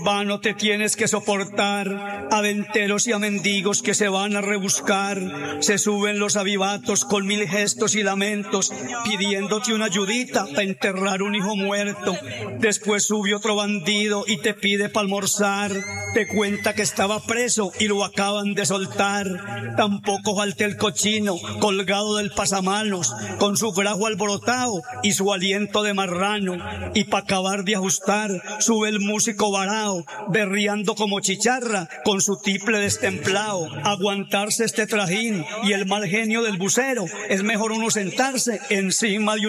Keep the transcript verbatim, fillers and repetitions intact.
Vano te tienes que soportar a venteros y a mendigos que se van a rebuscar. Se suben los avivatos con mil gestos y lamentos, pidiéndote una ayudita para enterrar un hijo muerto. Después sube otro bandido y te pide para almorzar. Te cuenta que estaba preso y lo acaban de soltar. Tampoco falta el cochino colgado del pasamanos, con su grajo alborotado y su aliento de marrano. Y para acabar de ajustar, sube el músico varao, berriando como chicharra, con su tiple destemplado. Aguantarse este trajín y el mal genio del bucero, es mejor uno sentarse encima de un